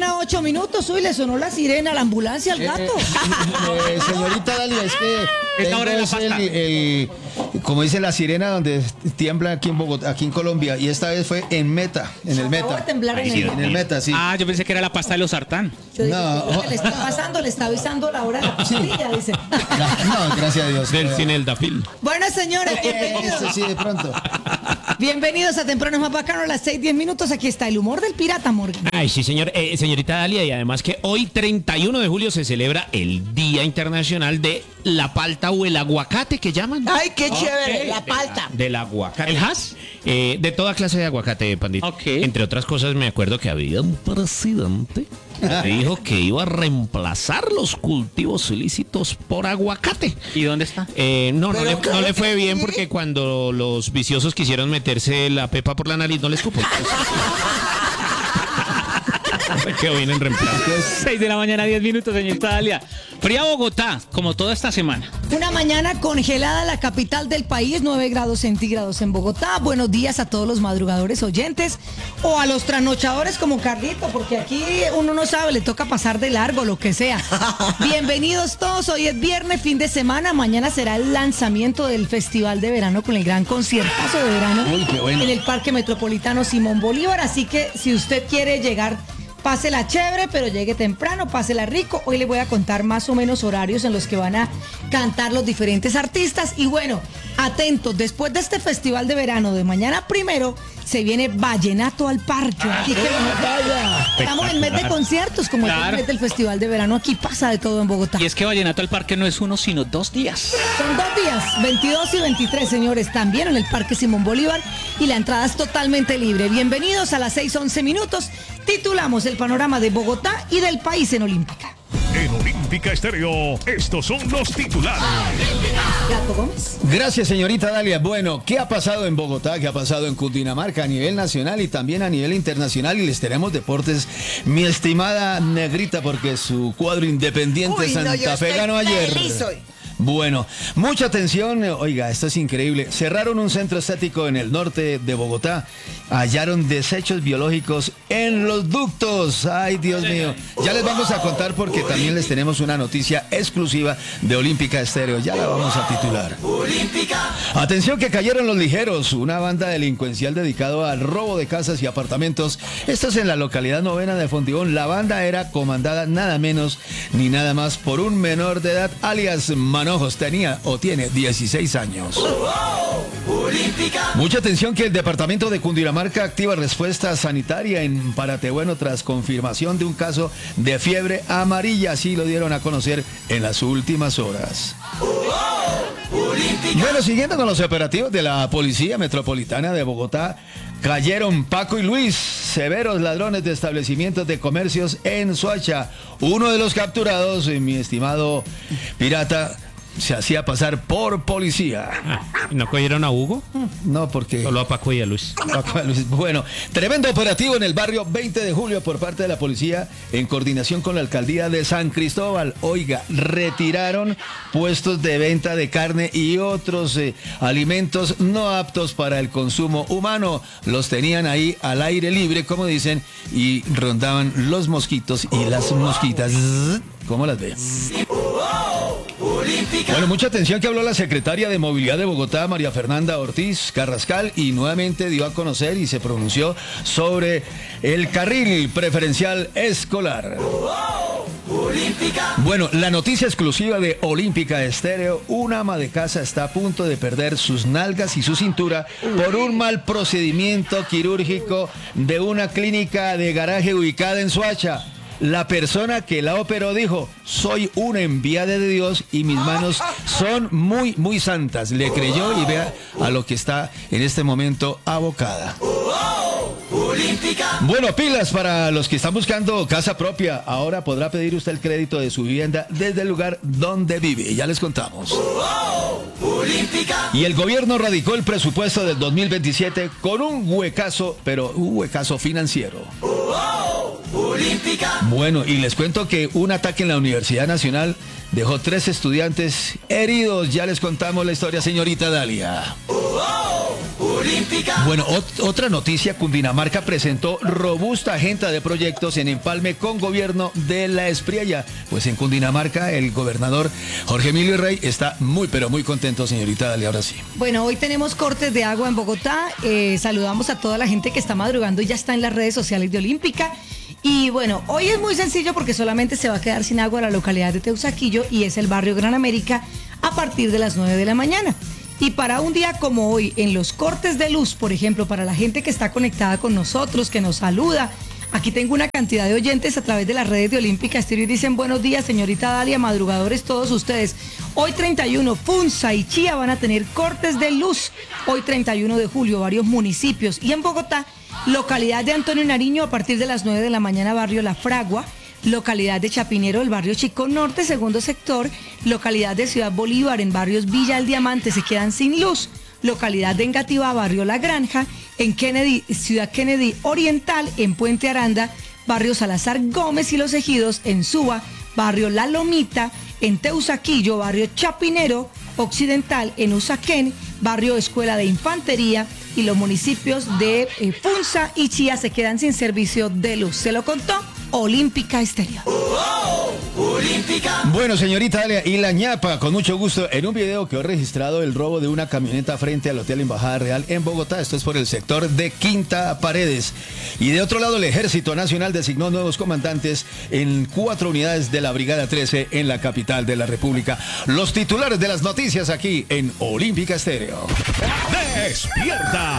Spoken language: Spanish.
1:08. Uy, le sonó la sirena a la ambulancia al gato. Señorita Dalia, es que Esta hora de la pasta. como dice la sirena donde tiembla aquí en Bogotá, aquí en Colombia, y esta vez fue en Meta, en el Acabó de Meta. temblar en el... En el Meta, sí. Ah, yo pensé que era la pasta de los sartán. Yo dije, No. ¿qué le está pasando? Le está avisando la hora de la pastilla, dice. No, gracias a Dios. Del cine El Dafil. Bueno, señores, bienvenidos. Sí, de pronto. Bienvenidos a Temprano es más bacano, a las 6:10. Aquí está el humor del pirata, Morgan. Ay, sí, señor. Señorita Dalia, y además que hoy, 31 de julio, se celebra el Día Internacional de la Palta o el aguacate, que llaman. Ay, qué chévere, la palta. Del aguacate. ¿El has? De toda clase de aguacate, pandita. Ok. Entre otras cosas, me acuerdo que había un presidente que dijo que iba a reemplazar los cultivos ilícitos por aguacate. ¿Y dónde está? No le fue bien porque cuando los viciosos quisieron meterse la pepa por la nariz, no les cupo. Quedó bien en reemplazo. 6 de la mañana, 10 minutos, señorita Dalia. Fría Bogotá, como toda esta semana. Una mañana congelada en la capital del país, 9 grados centígrados en Bogotá. Buenos días a todos los madrugadores oyentes o a los trasnochadores como Carlito, porque aquí uno no sabe, le toca pasar de largo, lo que sea. Bienvenidos todos, hoy es viernes, fin de semana. Mañana será el lanzamiento del Festival de Verano con el gran conciertazo de verano. Uy, qué bueno. En el Parque Metropolitano Simón Bolívar. Así que si usted quiere llegar, pásela chévere, pero llegue temprano, pásela rico. Hoy les voy a contar más o menos horarios en los que van a cantar los diferentes artistas. Y bueno, atentos, después de este festival de verano de mañana primero, se viene Vallenato al Parque. Así que estamos en mes de conciertos, como es el Claro. mes del festival de verano. Aquí pasa de todo en Bogotá. Y es que Vallenato al Parque no es uno, sino 2 días. Son 2 días, 22 y 23, señores, también en el Parque Simón Bolívar, y la entrada es totalmente libre. Bienvenidos a las 6:11. Titulamos el panorama de Bogotá y del país en Olímpica. En Olímpica Estéreo, estos son los titulares. Gato Gómez. Gracias, señorita Dalia. Bueno, ¿qué ha pasado en Bogotá? ¿Qué ha pasado en Cundinamarca a nivel nacional y también a nivel internacional? Y les tenemos deportes, mi estimada Negrita, porque su cuadro Independiente Santa Fe ganó ayer. Bueno, mucha atención, oiga, esto es increíble. Cerraron un centro estético en el norte de Bogotá. Hallaron desechos biológicos en los ductos. Ay, Dios mío. Ya les vamos a contar porque también les tenemos una noticia exclusiva de Olímpica Estéreo. Ya la vamos a titular. Atención que cayeron los ligeros, una banda delincuencial dedicado al robo de casas y apartamentos. Esto es en la localidad novena de Fontibón. La banda era comandada nada menos ni nada más por un menor de edad, alias Manojos. Tenía o tiene 16 años. Mucha atención que el departamento de Cundinamarca activa respuesta sanitaria en Paratebueno tras confirmación de un caso de fiebre amarilla. Así lo dieron a conocer en las últimas horas. Bueno, siguiendo con los operativos de la Policía Metropolitana de Bogotá, cayeron Paco y Luis, severos ladrones de establecimientos de comercios en Soacha. Uno de los capturados, mi estimado pirata, se hacía pasar por policía. ¿No cogieron a Hugo? No, porque... Solo a Paco y a Luis. Bueno, tremendo operativo en el barrio 20 de julio por parte de la policía en coordinación con la alcaldía de San Cristóbal. Oiga, retiraron puestos de venta de carne y otros alimentos no aptos para el consumo humano. Los tenían ahí al aire libre, como dicen, y rondaban los mosquitos y las mosquitas. ¿Cómo las ve? Bueno, mucha atención que habló la secretaria de Movilidad de Bogotá, María Fernanda Ortiz Carrascal, y nuevamente dio a conocer y se pronunció sobre el carril preferencial escolar. Bueno, la noticia exclusiva de Olímpica Estéreo: una ama de casa está a punto de perder sus nalgas y su cintura por un mal procedimiento quirúrgico de una clínica de garaje ubicada en Soacha. La persona que la operó dijo: soy una enviada de Dios y mis manos son muy, muy santas. Le creyó y vea a lo que está en este momento abocada. Bueno, pilas para los que están buscando casa propia. Ahora podrá pedir usted el crédito de su vivienda desde el lugar donde vive. Ya les contamos. Y el gobierno radicó el presupuesto del 2027 con un huecazo, pero un huecazo financiero. Bueno, y les cuento que un ataque en la Universidad Nacional dejó 3 estudiantes heridos. Ya les contamos la historia, señorita Dalia. Bueno, otra noticia, Cundinamarca presentó robusta agenda de proyectos en empalme con gobierno de la Espriella. Pues en Cundinamarca el gobernador Jorge Emilio Rey está muy pero muy contento, señorita Dalia, ahora sí. Bueno, hoy tenemos cortes de agua en Bogotá. Saludamos a toda la gente que está madrugando y ya está en las redes sociales de Olímpica. Y bueno, hoy es muy sencillo porque solamente se va a quedar sin agua la localidad de Teusaquillo y es el barrio Gran América a partir de las 9 de la mañana. Y para un día como hoy, en los cortes de luz, por ejemplo, para la gente que está conectada con nosotros, que nos saluda, aquí tengo una cantidad de oyentes a través de las redes de Olímpica Estéreo y dicen buenos días, señorita Dalia, madrugadores todos ustedes. Hoy 31, Funza y Chía van a tener cortes de luz. Hoy 31 de julio, varios municipios. Y en Bogotá, localidad de Antonio Nariño, a partir de las 9 de la mañana, barrio La Fragua. Localidad de Chapinero, el barrio Chico Norte, segundo sector. Localidad de Ciudad Bolívar, en barrios Villa El Diamante, se quedan sin luz. Localidad de Engativá, barrio La Granja. En Kennedy, Ciudad Kennedy Oriental, en Puente Aranda, barrio Salazar Gómez y Los Ejidos. En Suba, barrio La Lomita. En Teusaquillo, barrio Chapinero Occidental. En Usaquén, barrio Escuela de Infantería. Y los municipios de Funza y Chía se quedan sin servicio de luz. Se lo contó Olímpica Estéreo. Bueno, señorita Dalia, y la ñapa, con mucho gusto, en un video que ha registrado el robo de una camioneta frente al Hotel Embajada Real en Bogotá. Esto es por el sector de Quinta Paredes. Y de otro lado, el Ejército Nacional designó nuevos comandantes en 4 unidades de la Brigada 13 en la capital de la República. Los titulares de las noticias aquí en Olímpica Estéreo. Despierta